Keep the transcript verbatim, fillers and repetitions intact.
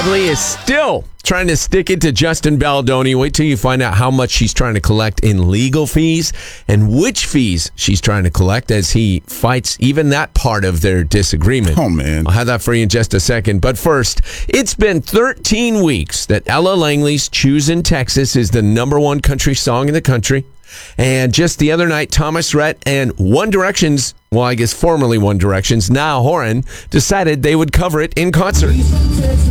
Langley is still trying to stick it to Justin Baldoni. Wait till you find out how much she's trying to collect in legal fees and which fees she's trying to collect as he fights even that part of their disagreement. Oh, man. I'll have that for you in just a second. But first, it's been thirteen weeks that Ella Langley's Choosing Texas is the number one country song in the country. And just the other night, Thomas Rhett and One Direction's, well, I guess formerly One Direction's, Niall Horan, decided they would cover it in concert.